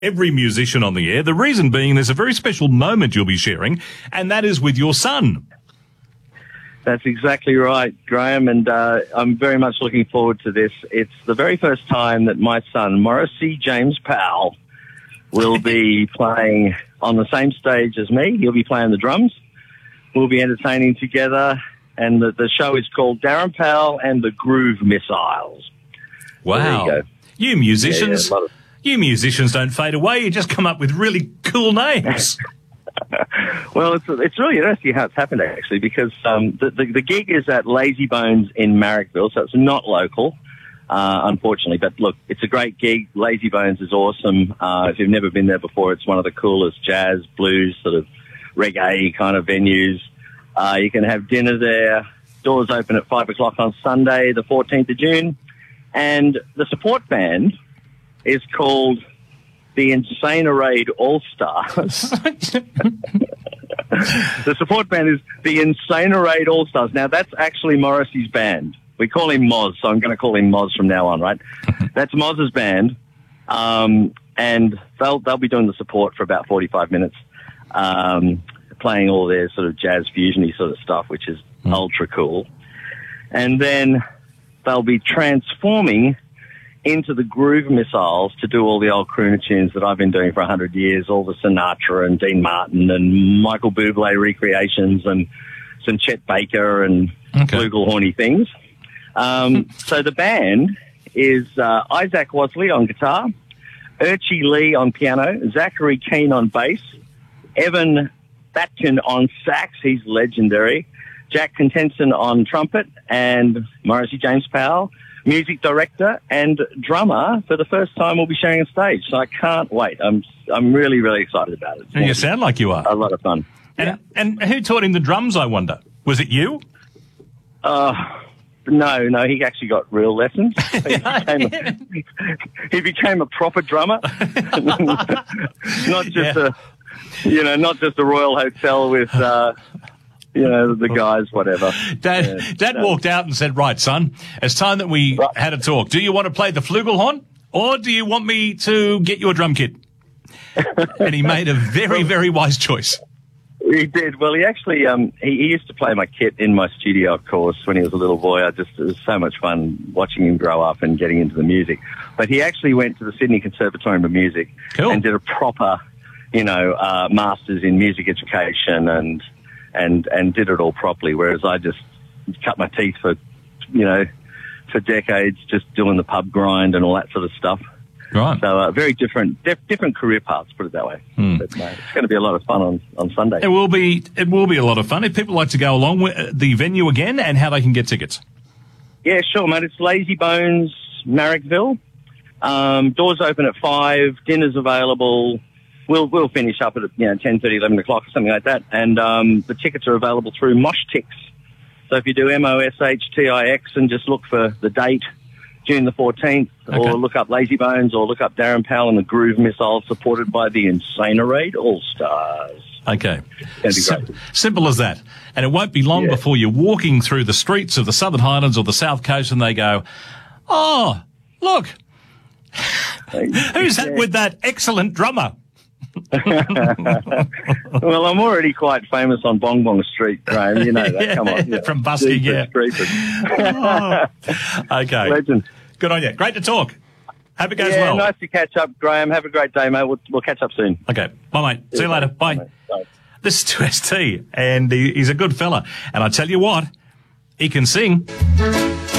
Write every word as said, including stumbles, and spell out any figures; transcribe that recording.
every musician on the air. The reason being there's a very special moment you'll be sharing, and that is with your son. That's exactly right, Graham, and uh, I'm very much looking forward to this. It's the very first time that my son, Morrissey James Powell, will be playing on the same stage as me. He'll be playing the drums. We'll be entertaining together, and the, the show is called Darren Powell and the Groove Missiles. Wow. So there you go. You musicians, Yeah, yeah, of- you musicians don't fade away. You just come up with really cool names. Well, it's it's really interesting how it's happened, actually, because um, the, the the gig is at Lazy Bones in Marrickville, so it's not local, uh, unfortunately. But look, it's a great gig. Lazy Bones is awesome. Uh, if you've never been there before, it's one of the coolest jazz, blues, sort of reggae kind of venues. Uh, you can have dinner there. Doors open at five o'clock on Sunday, the fourteenth of June, and the support band is called the Insane Arrayed All-Stars. The support band is the Insane Arrayed All-Stars. Now, that's actually Morrissey's band. We call him Moz, so I'm going to call him Moz from now on, right? That's Moz's band, um, and they'll they'll be doing the support for about forty-five minutes, um, playing all their sort of jazz fusiony sort of stuff, which is mm. ultra cool. And then they'll be transforming into the Groove Missiles to do all the old crooner tunes that I've been doing for a hundred years, all the Sinatra and Dean Martin and Michael Bublé recreations and some Chet Baker and okay. flugelhorny things. Um, so the band is uh, Isaac Wasley on guitar, Urchi Lee on piano, Zachary Keane on bass, Evan Batkin on sax, he's legendary, Jack Contenson on trumpet, and Morrissey James Powell, music director and drummer. For the first time we'll be sharing a stage, so I can't wait. I'm I'm really, really excited about it. And you sound like you are. A lot of fun. And, yeah. and who taught him the drums, I wonder? Was it you? Uh, no, no, he actually got real lessons. He became a, he became a proper drummer. Not just yeah. a, you know, not just a Royal Hotel with... Uh, You know, the guys, whatever. Dad, yeah, Dad no. walked out and said, right, son, it's time that we right. had a talk. Do you want to play the flugelhorn or do you want me to get you a drum kit? And he made a very, very wise choice. He did. Well, he actually, um, he, he used to play my kit in my studio, of course, when he was a little boy. I just, it was so much fun watching him grow up and getting into the music. But he actually went to the Sydney Conservatorium of Music cool. and did a proper, you know, uh, master's in music education and, and and did it all properly, whereas I just cut my teeth for, you know, for decades just doing the pub grind and all that sort of stuff. Right. So uh, very different dif- different career paths, put it that way. Hmm. But uh, it's going to be a lot of fun on, on Sunday. It will be It will be a lot of fun. If people like to go along with the venue again and how they can get tickets. Yeah, sure, mate. It's Lazy Bones, Marrickville. Um, doors open at five. Dinner's available. We'll we'll finish up at you know ten thirty, eleven o'clock or something like that, and um, the tickets are available through Moshtix. So if you do M O S H T I X and just look for the date, June the fourteenth, okay. or look up Lazy Bones, or look up Darren Powell and the Groove Missiles, supported by the Insane Arrayed All Stars. Okay, be Sim- simple as that, and it won't be long yeah. before you're walking through the streets of the Southern Highlands or the South Coast, and they go, "Oh, look, who's that with that excellent drummer?" Well, I'm already quite famous on Bong Bong Street, Graham. You know that. yeah, Come on. Yeah. From busking, yeah. oh. Okay. Legend. Good on you. Great to talk. Hope it goes yeah, well. Nice to catch up, Graham. Have a great day, mate. We'll, we'll catch up soon. Okay. Bye, mate. See, See you later. Bye. Bye. Bye. This is two S T, and he, he's a good fella. And I tell you what, he can sing.